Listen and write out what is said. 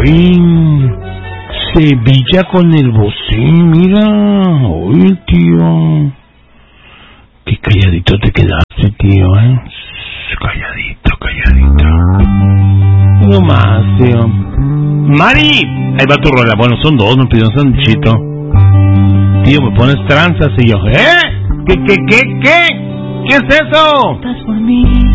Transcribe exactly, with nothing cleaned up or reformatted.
Hoy Sevilla con el bocín, mira. Hoy, tío. Qué calladito te quedaste, tío, ¿eh? Calladito, calladito. No más, tío. Mari, ahí va tu rola. Bueno, son dos, me pidió un sanduchito. Tío, me pones tranzas y yo, ¿eh? ¿Qué, qué, qué, qué? ¿Qué es eso?